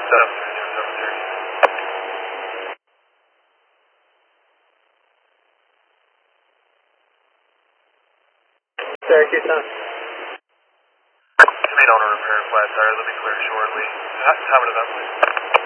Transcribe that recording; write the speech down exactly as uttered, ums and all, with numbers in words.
seven three seven three. Syracuse on. Main owner repair flat tire, they'll be clear shortly. Time of event, please.